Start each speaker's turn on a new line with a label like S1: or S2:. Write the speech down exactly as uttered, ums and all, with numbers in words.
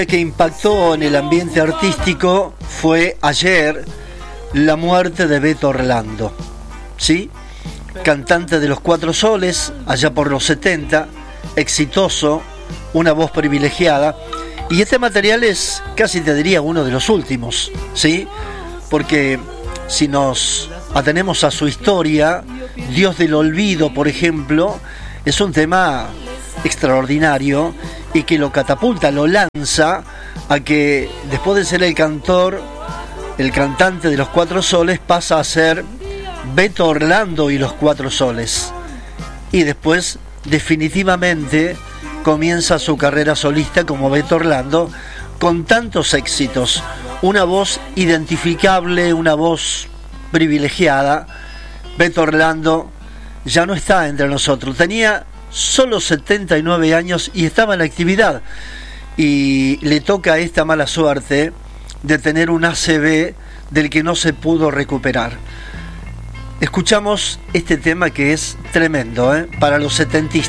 S1: Que impactó en el ambiente artístico fue ayer la muerte de Beto Orlando, ¿sí? Cantante de Los Cuatro Soles, allá por los setenta, exitoso, una voz privilegiada, y este material es, casi te diría, uno de los últimos, ¿sí? Porque si nos atenemos a su historia, Dios del Olvido, por ejemplo, es un tema extraordinario y que lo catapulta, lo lanza a que después de ser el cantor, el cantante de Los Cuatro Soles, pasa a ser Beto Orlando y Los Cuatro Soles, y después definitivamente comienza su carrera solista como Beto Orlando, con tantos éxitos, una voz identificable, una voz privilegiada. Beto Orlando ya no está entre nosotros, tenía solo setenta y nueve años y estaba en la actividad, y le toca esta mala suerte de tener un A C V del que no se pudo recuperar. Escuchamos este tema que es tremendo, ¿eh? Para los setentistas.